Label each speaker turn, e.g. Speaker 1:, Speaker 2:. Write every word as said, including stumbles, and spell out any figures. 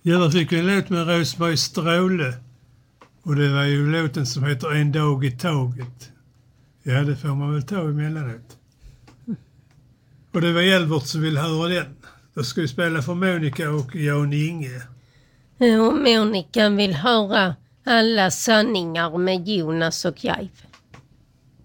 Speaker 1: Ja, då fick vi en låt med Rosmarie Stråle. Och det var ju låten som heter En dag i taget. Ja, det får man väl ta emellanåt. Och det var Elvert som ville höra den. Då ska vi spela för Monica och Jan Inge.
Speaker 2: Och Monica vill höra Alla sanningar med Jonas och Jaiv.